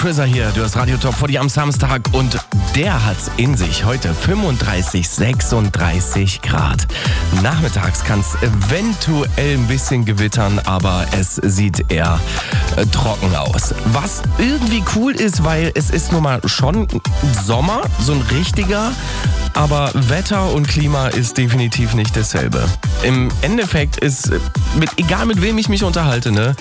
Chriser hier, du hast Radio Top 40 am Samstag und der hat's in sich. Heute 35, 36 Grad. Nachmittags kann es eventuell ein bisschen gewittern, aber es sieht eher trocken aus. Was irgendwie cool ist, weil es ist nun mal schon Sommer, so ein richtiger, aber Wetter und Klima ist definitiv nicht dasselbe. Im Endeffekt ist, egal mit wem ich mich unterhalte, ne,